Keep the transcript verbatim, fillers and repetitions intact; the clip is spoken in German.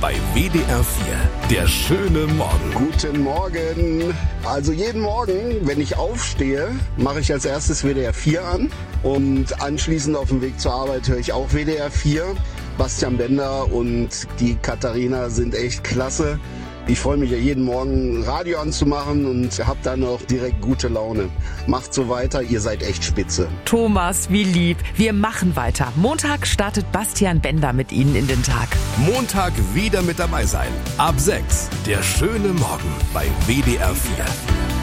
bei W D R vier. Der schöne Morgen. Guten Morgen. Also jeden Morgen, wenn ich aufstehe, mache ich als erstes W D R vier an. Und anschließend auf dem Weg zur Arbeit höre ich auch W D R vier. Bastian Bender und die Katharina sind echt klasse. Ich freue mich ja jeden Morgen Radio anzumachen und habe dann auch direkt gute Laune. Macht so weiter, ihr seid echt spitze. Thomas, wie lieb. Wir machen weiter. Montag startet Bastian Bender mit Ihnen in den Tag. Montag wieder mit dabei sein. Ab sechs. Der schöne Morgen bei W D R vier.